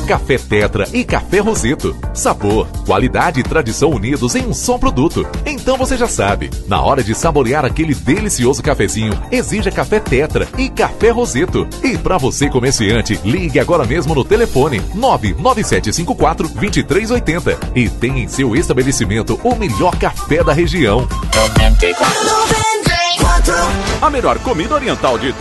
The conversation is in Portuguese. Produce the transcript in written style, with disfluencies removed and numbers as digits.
Café Tetra e Café Roseto. Sabor, qualidade e tradição unidos em um só produto. Então você já sabe, na hora de saborear aquele delicioso cafezinho, exija Café Tetra e Café Roseto. E para você comerciante, ligue agora mesmo no telefone 99754-2380 e tenha em seu estabelecimento o melhor café da região. A melhor comida oriental de